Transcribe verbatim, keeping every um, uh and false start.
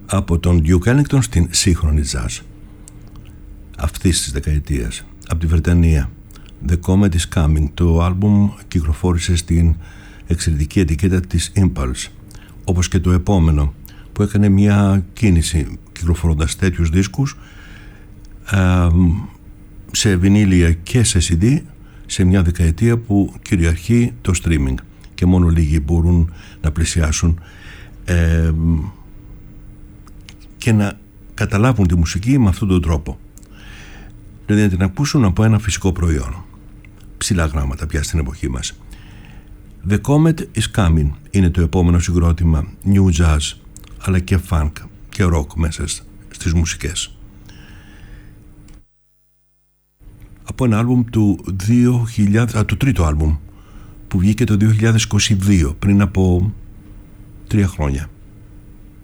από τον Duke Ellington στην σύγχρονη jazz αυτής της δεκαετίας, από τη Βρετανία. The Comet is Coming. Το άλμπουμ κυκλοφόρησε στην εξαιρετική ετικέτα της Impulse, όπως και το επόμενο που έκανε μια κίνηση κυκλοφορώντας τέτοιους δίσκους ε, σε βινίλια και σε σι ντι σε μια δεκαετία που κυριαρχεί το streaming και μόνο λίγοι μπορούν να πλησιάσουν ε, και να καταλάβουν τη μουσική με αυτόν τον τρόπο, δηλαδή να την ακούσουν από ένα φυσικό προϊόν, ψηλά γράμματα πια στην εποχή μας. The Comet is Coming είναι το επόμενο συγκρότημα New Jazz, αλλά και funk και rock μέσα στις μουσικές, από ένα άλμπουμ του δύο χιλιάδες, α, το τρίτο άλμπουμ που βγήκε το δύο χιλιάδες είκοσι δύο, πριν από τρία χρόνια.